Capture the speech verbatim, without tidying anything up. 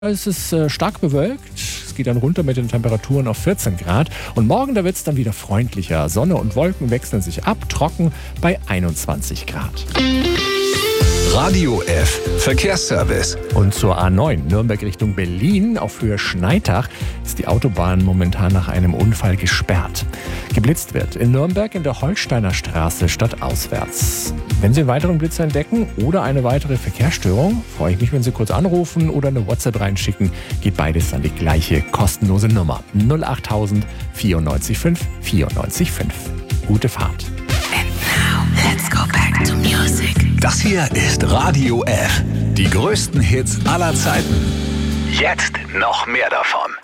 Es ist äh, stark bewölkt. Es geht dann runter mit den Temperaturen auf vierzehn Grad. Und morgen, da wird es dann wieder freundlicher. Sonne und Wolken wechseln sich ab, trocken bei einundzwanzig Grad. Radio F. Verkehrsservice. Und zur A neun, Nürnberg Richtung Berlin, auf Höhe Schneitach, ist die Autobahn momentan nach einem Unfall gesperrt. Geblitzt wird in Nürnberg in der Holsteiner Straße stadtauswärts. Wenn Sie einen weiteren Blitzer entdecken oder eine weitere Verkehrsstörung, freue ich mich, wenn Sie kurz anrufen oder eine WhatsApp reinschicken. Geht beides an die gleiche kostenlose Nummer null achttausend vierundneunzig fünf vierundneunzig fünf. Gute Fahrt. And now, let's go back to music. Das hier ist Radio F. Die größten Hits aller Zeiten. Jetzt noch mehr davon.